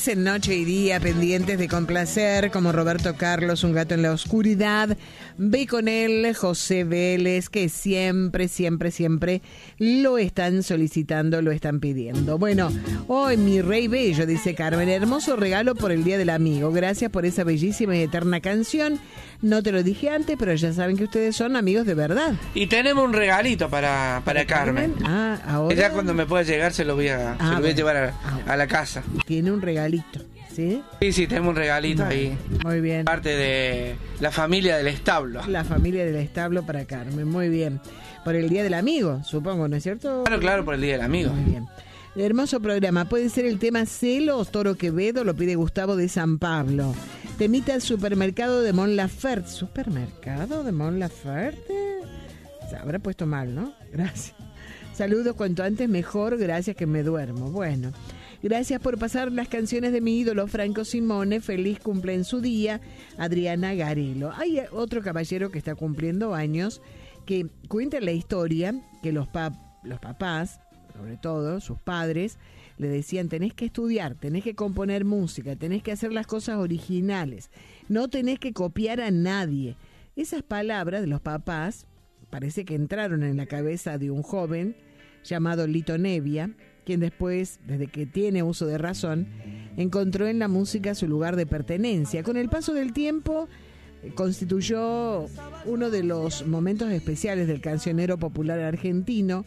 oyentes en Noche y Día pendientes de complacer, como Roberto Carlos, Un gato en la oscuridad. Ve con él, José Vélez, que siempre lo están solicitando, lo están pidiendo. Bueno, hoy mi rey bello, dice Carmen, hermoso regalo por el Día del Amigo. Gracias por esa bellísima y eterna canción. No te lo dije antes, pero ya saben que ustedes son amigos de verdad. Y tenemos un regalito para Carmen. Ah, ahora. Ya cuando me pueda llegar se lo voy a llevar a la casa. Tiene un regalito, ¿sí? Sí, tenemos un regalito ahí. Muy bien. Parte de la familia del establo. La familia del establo para Carmen, muy bien. Por el Día del Amigo, supongo, ¿no es cierto? Claro, por el Día del Amigo. Muy bien. Hermoso programa. Puede ser el tema Celos, Toro Quevedo, lo pide Gustavo de San Pablo. Temita el supermercado de Mon Laferte. ¿Supermercado de Mon Laferte? Se habrá puesto mal, ¿no? Gracias. Saludos, cuanto antes mejor, gracias que me duermo. Bueno, gracias por pasar las canciones de mi ídolo Franco Simone. Feliz cumple en su día, Adriana Garelo. Hay otro caballero que está cumpliendo años que cuenta la historia que los papás, sobre todo sus padres, le decían: tenés que estudiar, tenés que componer música, tenés que hacer las cosas originales, no tenés que copiar a nadie. Esas palabras de los papás parece que entraron en la cabeza de un joven llamado Lito Nevia, quien después, desde que tiene uso de razón, encontró en la música su lugar de pertenencia. Con el paso del tiempo, constituyó uno de los especiales del cancionero popular argentino.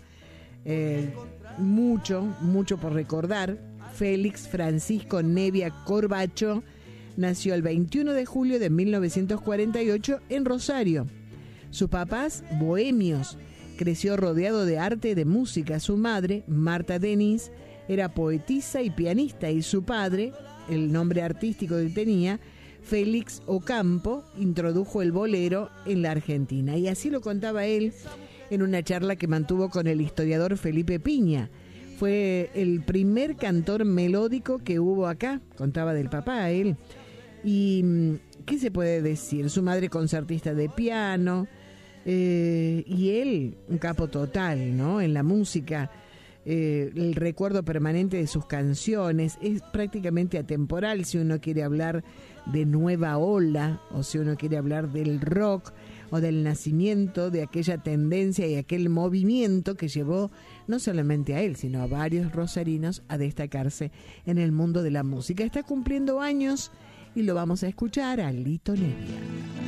Mucho por recordar. Félix Francisco Nevia Corbacho nació el 21 de julio de 1948 en Rosario. Sus papás, bohemios, creció rodeado de arte y de música. Su madre, Marta Denis, era poetisa y pianista, y su padre, el nombre artístico que tenía, Félix Ocampo, introdujo el bolero en la Argentina. Y así lo contaba él en una charla que mantuvo con el historiador Felipe Piña. Fue el primer cantor melódico que hubo acá, contaba del papá él. Y ¿qué se puede decir? Su madre concertista de piano, y él un capo total, ¿no? En la música. El recuerdo permanente de sus canciones es prácticamente atemporal si uno quiere hablar de nueva ola, o si uno quiere hablar del rock o del nacimiento de aquella tendencia y aquel movimiento que llevó no solamente a él, sino a varios rosarinos a destacarse en el mundo de la música. Está cumpliendo años y lo vamos a escuchar a Lito Nevia.